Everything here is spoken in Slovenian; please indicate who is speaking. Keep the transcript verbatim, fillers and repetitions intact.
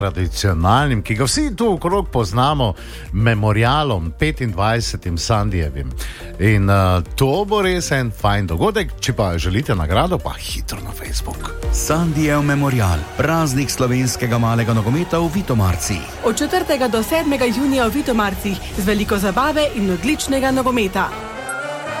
Speaker 1: tradicionalnim, ki ga vsi tu okrog poznamo, memorialom petindvajsetim Sandijevim. In uh, to bo res en fajn dogodek. Če pa želite nagrado, pa hitro na Facebook.
Speaker 2: Sandijev memorial, praznik slovenskega malega nogometa v Vitomarcih.
Speaker 3: Od četrtega do sedmega junija v Vitomarcih z veliko zabave in odličnega nogometa.